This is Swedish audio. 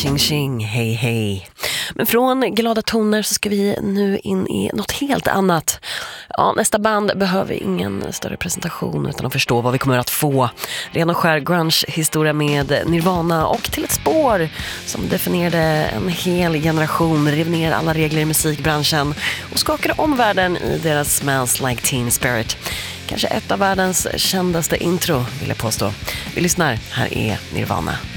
Tjing tjing, hej hej. Men från glada toner så ska vi nu in i något helt annat. Ja, nästa band behöver ingen större presentation utan att förstå vad vi kommer att få. Ren och skär grunge-historia med Nirvana och till ett spår som definierade en hel generation, rev ner alla regler i musikbranschen och skakade om världen i deras Smells Like Teen Spirit. Kanske ett av världens kändaste intro, vill jag påstå. Vi lyssnar, här är Nirvana.